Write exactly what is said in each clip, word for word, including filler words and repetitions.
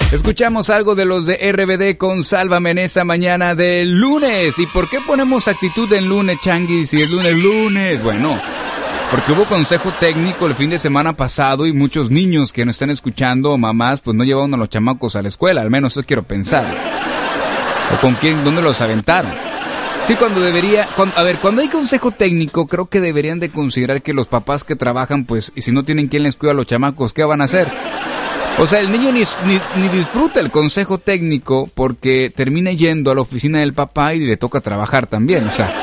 Escuchamos algo de los de R B D con Sálvame en esta mañana de lunes. ¿Y por qué ponemos actitud en lunes, Changi, si es lunes, lunes? Bueno, porque hubo consejo técnico el fin de semana pasado y muchos niños que nos están escuchando, mamás, pues no llevaron a los chamacos a la escuela, al menos eso quiero pensar. ¿O con quién? ¿Dónde los aventaron? Sí, cuando debería... Cuando, a ver, cuando hay consejo técnico, creo que deberían de considerar que los papás que trabajan, pues, y si no tienen quien les cuida a los chamacos, ¿qué van a hacer? O sea, el niño ni, ni, ni disfruta el consejo técnico porque termina yendo a la oficina del papá y le toca trabajar también, o sea...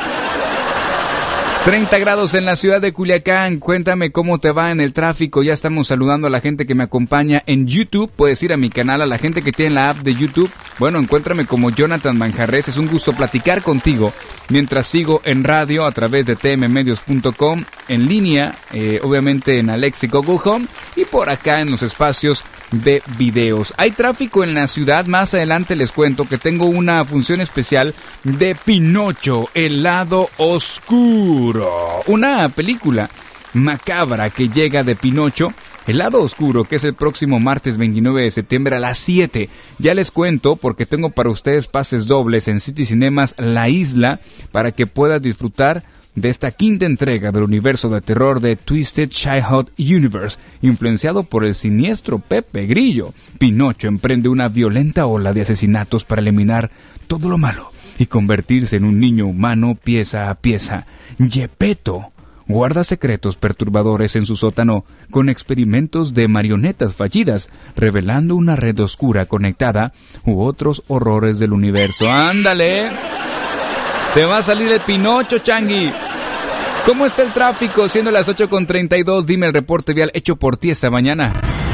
treinta grados en la ciudad de Culiacán. Cuéntame cómo te va en el tráfico. Ya estamos saludando a la gente que me acompaña en YouTube. Puedes ir a mi canal, a la gente que tiene la app de YouTube. Bueno, encuéntrame como Jonathan Manjarres. Es un gusto platicar contigo mientras sigo en radio a través de t m medios punto com, en línea, eh, obviamente en Alexa y Google Home, y por acá en los espacios de videos. Hay tráfico en la ciudad. Más adelante les cuento que tengo una función especial de Pinocho, el lado oscuro. Una película macabra que llega de Pinocho, el lado oscuro, que es el próximo martes veintinueve de septiembre a las siete. Ya les cuento porque tengo para ustedes pases dobles en City Cinemas La Isla para que puedas disfrutar de esta quinta entrega del universo de terror de Twisted Childhood Universe, influenciado por el siniestro Pepe Grillo. Pinocho emprende una violenta ola de asesinatos para eliminar todo lo malo y convertirse en un niño humano pieza a pieza. Geppetto guarda secretos perturbadores en su sótano con experimentos de marionetas fallidas, revelando una red oscura conectada u otros horrores del universo. ¡Ándale! Te va a salir el Pinocho, Changi. ¿Cómo está el tráfico? Siendo las ocho con treinta y dos, dime el reporte vial hecho por ti esta mañana.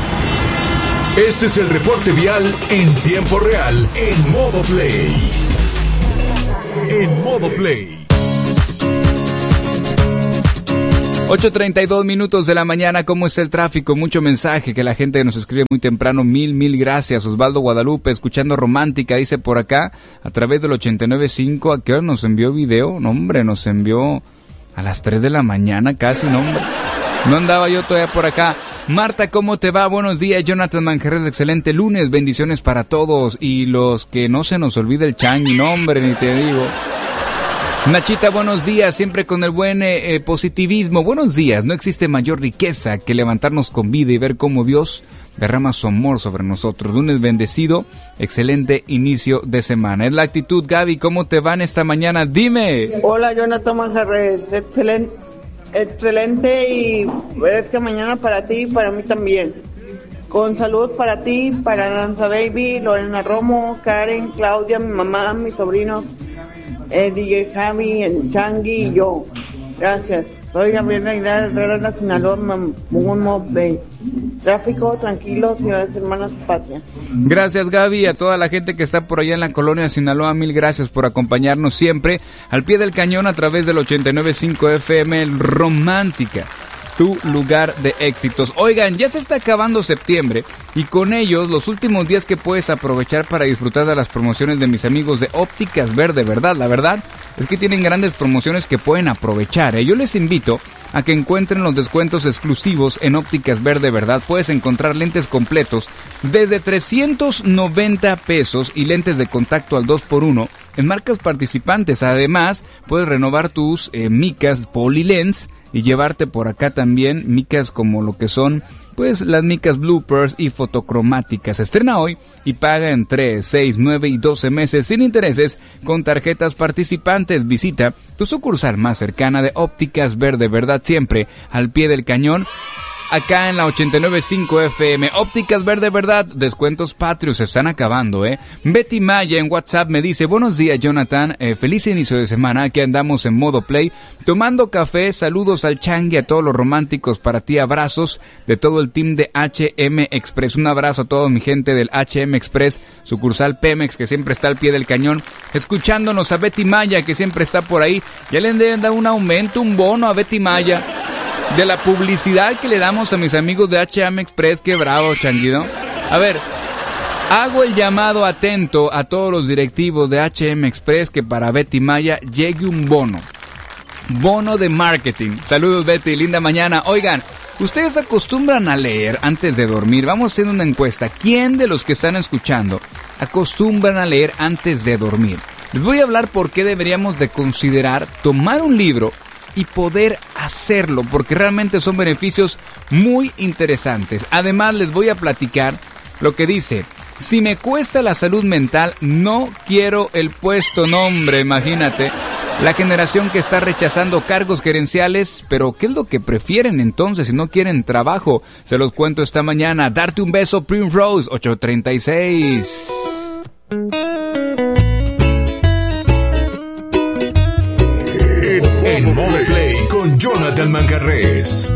Este es el reporte vial en tiempo real, en modo play. En modo play. ocho treinta y dos minutos de la mañana. ¿Cómo está el tráfico? Mucho mensaje que la gente nos escribe muy temprano. Mil, mil gracias. Osvaldo Guadalupe, escuchando Romántica, dice por acá, a través del ochenta y nueve punto cinco. ¿A qué hora nos envió video? No, hombre, nos envió a las tres de la mañana casi, no, hombre. No andaba yo todavía por acá. Marta, ¿cómo te va? Buenos días, Jonathan Manjarres, excelente lunes, bendiciones para todos. Y los que no se nos olvide el Changi, no, hombre, ni te digo. Nachita, buenos días, siempre con el buen eh, positivismo. Buenos días, no existe mayor riqueza que levantarnos con vida y ver cómo Dios derrama su amor sobre nosotros. Lunes bendecido, excelente inicio de semana. Es la actitud. Gaby, ¿cómo te van esta mañana? Dime. Hola, Jonathan Manjarres, excelente, excelente y es que mañana para ti y para mí también. Con salud para ti, para Lanza Baby, Lorena Romo, Karen, Claudia, mi mamá, mi sobrino, Eh, D J Javi, el Changi y yo. Gracias. Soy Gabriela Aguilar, Herrera, la Sinaloa, Momo Bay. Tráfico tranquilo, ciudades hermanas patria. Gracias, Gaby, a toda la gente que está por allá en la colonia Sinaloa, mil gracias por acompañarnos siempre al pie del cañón a través del ochenta y nueve punto cinco F M Romántica, tu lugar de éxitos. Oigan, ya se está acabando septiembre y con ellos los últimos días que puedes aprovechar para disfrutar de las promociones de mis amigos de Ópticas Verde Verdad. La verdad es que tienen grandes promociones que pueden aprovechar, ¿eh? Yo les invito a que encuentren los descuentos exclusivos en Ópticas Verde Verdad. Puedes encontrar lentes completos desde trescientos noventa pesos y lentes de contacto al dos por uno en marcas participantes. Además, puedes renovar tus eh, micas Polylens y llevarte por acá también micas como lo que son, pues, las micas bloopers y fotocromáticas. Estrena hoy y paga en tres, seis, nueve y doce meses sin intereses con tarjetas participantes. Visita tu sucursal más cercana de Ópticas Verde Verdad, siempre al pie del cañón, acá en la ochenta y nueve punto cinco F M. Ópticas Verde Verdad, descuentos patrios se están acabando, ¿eh? Betty Maya en WhatsApp me dice, buenos días, Jonathan, eh, feliz inicio de semana, aquí andamos en modo play, tomando café, saludos al Changi, a todos los románticos, para ti, abrazos de todo el team de H M Express. Un abrazo a toda mi gente del H M Express, sucursal Pemex, que siempre está al pie del cañón, escuchándonos. A Betty Maya, que siempre está por ahí, ya le deben dar un aumento, un bono a Betty Maya de la publicidad que le damos a mis amigos de H M Express. Qué bravo, Changuido. A ver, hago el llamado atento a todos los directivos de H M Express que para Betty Maya llegue un bono. Bono de marketing. Saludos, Betty, linda mañana. Oigan, ¿Ustedes acostumbran a leer antes de dormir? Vamos a hacer una encuesta. ¿Quién de los que están escuchando acostumbran a leer antes de dormir? Les voy a hablar por qué deberíamos de considerar tomar un libro y poder hacerlo, porque realmente son beneficios muy interesantes. Además, les voy a platicar lo que dice: si me cuesta la salud mental, no quiero el puesto. No, hombre, imagínate. La generación que está rechazando cargos gerenciales, pero ¿qué es lo que prefieren entonces si no quieren trabajo? Se los cuento esta mañana. Darte un beso, Primrose, ocho treinta y seis. En Modo Play con Jonathan Manjarrés.